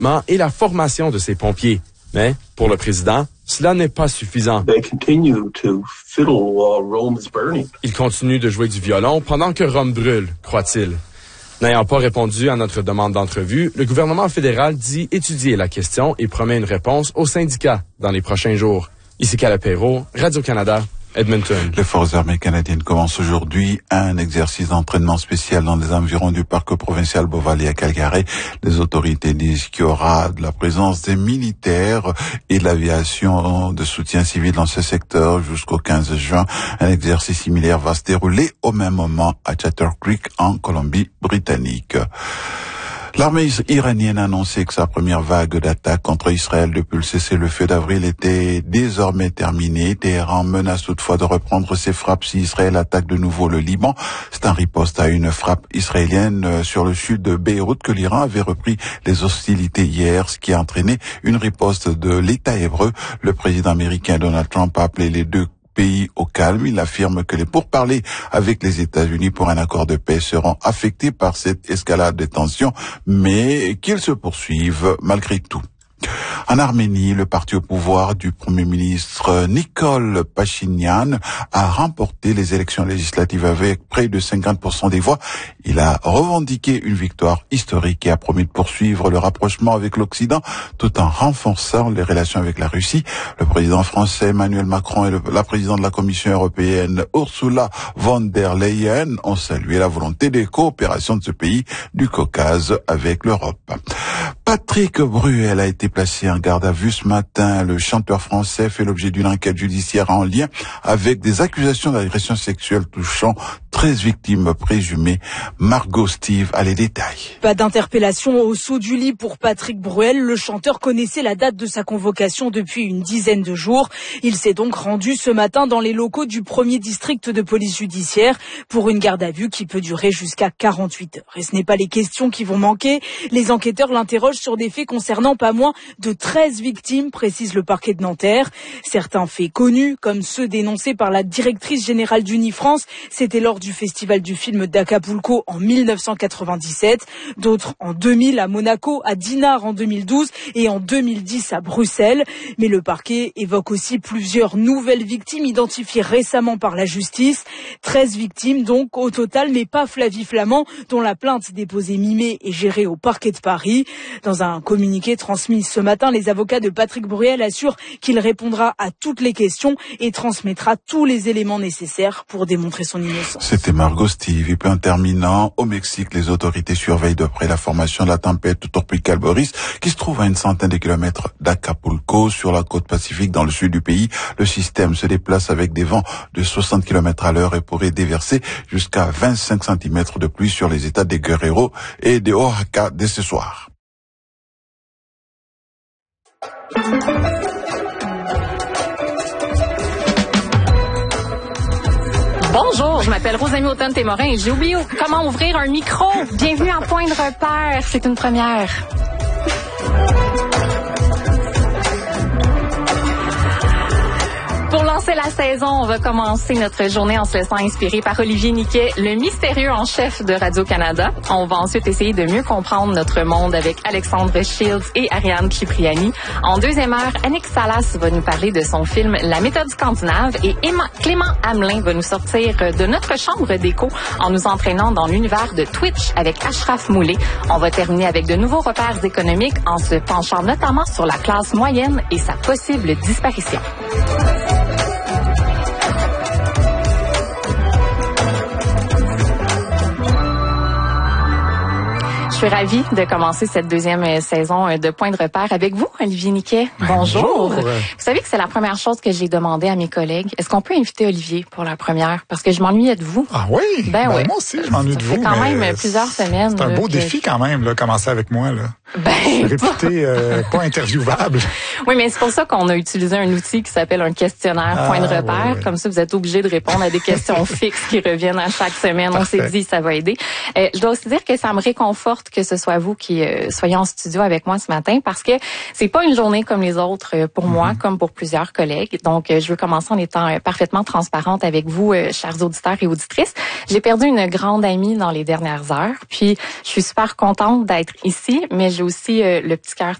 l'équipement et la formation de ces pompiers. Mais, pour le président, cela n'est pas suffisant. Il continue de jouer du violon pendant que Rome brûle, croit-il. N'ayant pas répondu à notre demande d'entrevue, le gouvernement fédéral dit étudier la question et promet une réponse aux syndicats dans les prochains jours. Ici Calapero, Radio-Canada, Edmonton. Les forces armées canadiennes commencent aujourd'hui un exercice d'entraînement spécial dans les environs du parc provincial Beauval à Calgary. Les autorités disent qu'il y aura de la présence des militaires et de l'aviation de soutien civil dans ce secteur jusqu'au 15 juin. Un exercice similaire va se dérouler au même moment à Chatter Creek en Colombie-Britannique. L'armée iranienne a annoncé que sa première vague d'attaques contre Israël depuis le cessez-le-feu d'avril était désormais terminée. Téhéran menace toutefois de reprendre ses frappes si Israël attaque de nouveau le Liban. C'est un riposte à une frappe israélienne sur le sud de Beyrouth que l'Iran avait repris les hostilités hier, ce qui a entraîné une riposte de l'État hébreu. Le président américain Donald Trump a appelé les deux pays au calme. Il affirme que les pourparlers avec les États-Unis pour un accord de paix seront affectés par cette escalade de tensions, mais qu'ils se poursuivent malgré tout. En Arménie, le parti au pouvoir du Premier ministre Nikol Pachinian a remporté les élections législatives avec près de 50% des voix. Il a revendiqué une victoire historique et a promis de poursuivre le rapprochement avec l'Occident tout en renforçant les relations avec la Russie. Le président français Emmanuel Macron et la présidente de la Commission européenne Ursula von der Leyen ont salué la volonté de coopération de ce pays du Caucase avec l'Europe. Patrick Bruel a été placé en garde à vue ce matin. Le chanteur français fait l'objet d'une enquête judiciaire en lien avec des accusations d'agression sexuelle touchant 13 victimes présumées. Margot Steve a les détails. Pas d'interpellation au saut du lit pour Patrick Bruel. Le chanteur connaissait la date de sa convocation depuis une dizaine de jours. Il s'est donc rendu ce matin dans les locaux du 1er district de police judiciaire pour une garde à vue qui peut durer jusqu'à 48 heures. Et ce n'est pas les questions qui vont manquer. Les enquêteurs l'interrogent sur des faits concernant pas moins de 13 victimes, précise le parquet de Nanterre. Certains faits connus, comme ceux dénoncés par la directrice générale d'Unifrance, c'était lors du festival du film d'Acapulco en 1997. D'autres en 2000 à Monaco, à Dinard en 2012 et en 2010 à Bruxelles. Mais le parquet évoque aussi plusieurs nouvelles victimes identifiées récemment par la justice. 13 victimes donc au total, mais pas Flavie Flament, dont la plainte déposée mi-mai est gérée au parquet de Paris. Dans un communiqué transmis ce matin, les avocats de Patrick Bruel assurent qu'il répondra à toutes les questions et transmettra tous les éléments nécessaires pour démontrer son innocence. C'était Margot Steve. Et puis en terminant, au Mexique, les autorités surveillent de près la formation de la tempête tropicale Boris, qui se trouve à une centaine de kilomètres d'Acapulco, sur la côte pacifique dans le sud du pays. Le système se déplace avec des vents de 60 km à l'heure et pourrait déverser jusqu'à 25 cm de pluie sur les états de Guerrero et de Oaxaca dès ce soir. Bonjour, je m'appelle Rosamie Automne-Témorin et j'ai oublié comment ouvrir un micro. Bienvenue en Point de repère, c'est une première. Pour lancer la saison, on va commencer notre journée en se laissant inspirer par Olivier Niquet, le mystérieux en chef de Radio-Canada. On va ensuite essayer de mieux comprendre notre monde avec Alexandre Shields et Ariane Cipriani. En deuxième heure, Annick Salas va nous parler de son film La méthode scandinave et Clément Hamelin va nous sortir de notre chambre d'écho en nous entraînant dans l'univers de Twitch avec Ashraf Moulay. On va terminer avec de nouveaux repères économiques en se penchant notamment sur la classe moyenne et sa possible disparition. Je suis ravie de commencer cette deuxième saison de Point de repère avec vous, Olivier Niquet. Bonjour. Vous savez que c'est la première chose que j'ai demandé à mes collègues. Est-ce qu'on peut inviter Olivier pour la première? Parce que je m'ennuyais de vous. Ah oui? Ben oui. Moi aussi, je m'ennuie de vous. C'est quand même plusieurs semaines. C'est un beau défi quand même, là, commencer avec moi, là. Je suis réputé pas interviewable. Oui, mais c'est pour ça qu'on a utilisé un outil qui s'appelle un questionnaire Point de repère. Ouais. Comme ça, vous êtes obligé de répondre à des questions fixes qui reviennent à chaque semaine. Parfait. On s'est dit, ça va aider. Je dois aussi dire que ça me réconforte que ce soit vous qui soyez en studio avec moi ce matin parce que c'est pas une journée comme les autres pour moi, comme pour plusieurs collègues. Donc, je veux commencer en étant parfaitement transparente avec vous, chers auditeurs et auditrices. J'ai perdu une grande amie dans les dernières heures, puis je suis super contente d'être ici, mais j'ai aussi le petit cœur